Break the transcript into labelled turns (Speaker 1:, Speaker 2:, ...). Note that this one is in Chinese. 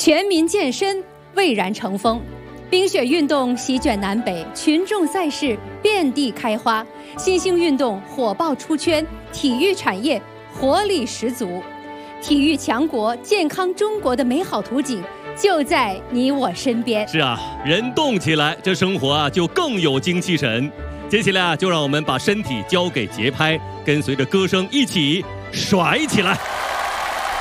Speaker 1: 全民健身蔚然成风，冰雪运动席卷南北，群众赛事遍地开花，新兴运动火爆出圈，体育产业活力十足。体育强国、健康中国的美好图景就在你我身边。
Speaker 2: 是啊，人动起来，这生活就更有精气神。接下来就让我们把身体交给节拍，跟随着歌声一起甩起来。